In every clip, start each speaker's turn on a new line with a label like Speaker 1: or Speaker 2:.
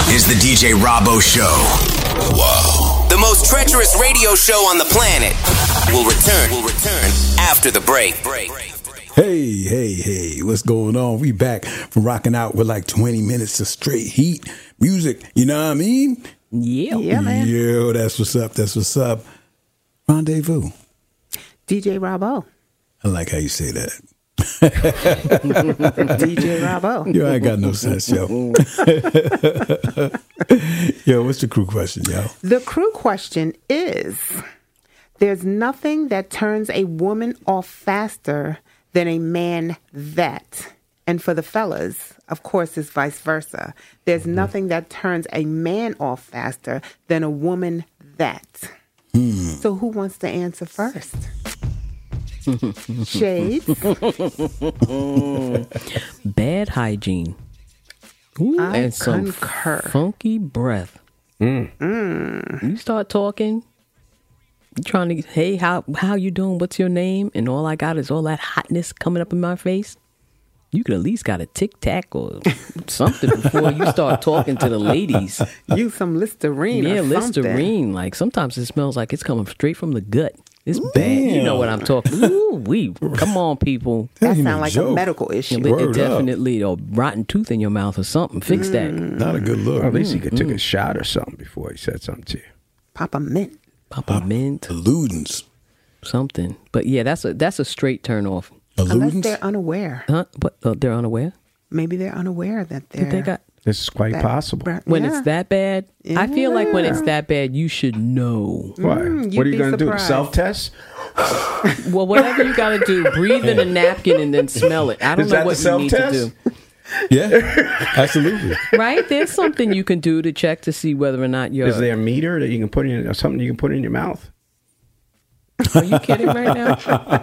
Speaker 1: is the DJ Robbo Show. Whoa. The most treacherous radio show on the planet will return after the break.
Speaker 2: Hey, what's going on? We back from rocking out with like 20 minutes of straight heat music. You know what I mean?
Speaker 3: Yeah, man.
Speaker 2: Yo, that's what's up. Rendezvous.
Speaker 3: DJ Robbo.
Speaker 2: I like how you say that.
Speaker 3: DJ Robbo.
Speaker 2: Yo, I ain't got no sense, yo. Yo, what's the crew question, yo?
Speaker 3: The crew question is, there's nothing that turns a woman off faster than a man that. And for the fellas, of course, it's vice versa. There's nothing that turns a man off faster than a woman that. So who wants to answer first? Shades.
Speaker 4: Bad hygiene. Ooh,
Speaker 3: I
Speaker 4: and some
Speaker 3: concur.
Speaker 4: funky breath. You start talking, you trying to, hey, how you doing? What's your name? And all I got is all that hotness coming up in my face. You could at least got a Tic Tac or something before you start talking to the ladies.
Speaker 3: Use some Listerine
Speaker 4: Yeah,
Speaker 3: or something.
Speaker 4: Listerine. Like sometimes it smells like it's coming straight from the gut. It's bad. You know what I'm talking. Ooh, come on, people.
Speaker 3: That
Speaker 2: ain't
Speaker 3: sounds
Speaker 2: no
Speaker 3: like
Speaker 2: joke.
Speaker 3: a medical issue.
Speaker 4: It
Speaker 2: Word
Speaker 4: definitely a rotten tooth in your mouth or something. Fix that.
Speaker 2: Not a good look.
Speaker 5: Or at least he could took a shot or something before he said something to you.
Speaker 3: Papa Mint.
Speaker 4: Papa mint,
Speaker 2: Alludence.
Speaker 4: something. But yeah, that's a straight turn off.
Speaker 3: Unless
Speaker 2: Alludence?
Speaker 3: they're unaware.
Speaker 4: Huh? But they're unaware.
Speaker 3: Maybe they're unaware that they're...
Speaker 4: They got
Speaker 5: This is quite
Speaker 3: that-
Speaker 5: possible.
Speaker 4: when
Speaker 3: Yeah.
Speaker 4: it's that bad. I feel like when it's
Speaker 3: Yeah.
Speaker 4: that bad, you should know.
Speaker 5: Why?
Speaker 3: you'd
Speaker 5: What are you
Speaker 3: be
Speaker 5: going to do?
Speaker 3: surprised.
Speaker 5: Self-test?
Speaker 4: Well, whatever you got to do, breathe in a napkin and then smell it. I don't
Speaker 5: Is
Speaker 4: know
Speaker 5: that
Speaker 4: what
Speaker 5: the
Speaker 4: you need to
Speaker 5: self-test?
Speaker 4: do.
Speaker 2: Yeah, absolutely.
Speaker 4: Right? There's something you can do to check to see whether or not you're.
Speaker 5: Is there a meter that you can put in, or something you can put in your mouth?
Speaker 4: Are you kidding right now?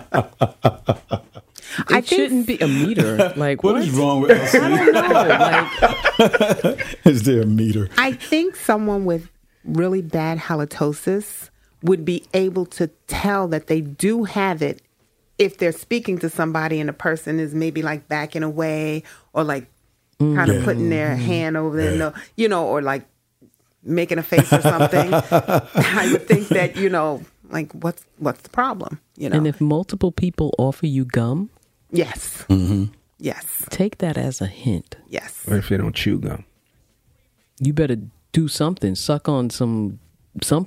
Speaker 3: I
Speaker 4: It
Speaker 3: think-
Speaker 4: shouldn't be a meter. Like
Speaker 2: What is wrong with us?
Speaker 4: I don't know. Like
Speaker 2: Is there a meter?
Speaker 3: I think someone with really bad halitosis would be able to tell that they do have it if they're speaking to somebody and the person is maybe like backing away or like kind of putting their hand over their nose, or like making a face or something. I would think that, like what's the problem,
Speaker 4: and if multiple people offer you gum,
Speaker 3: Yes. Yes.
Speaker 4: take that as a hint.
Speaker 3: Yes.
Speaker 5: Or if they don't chew gum?
Speaker 4: You better do something. Suck on something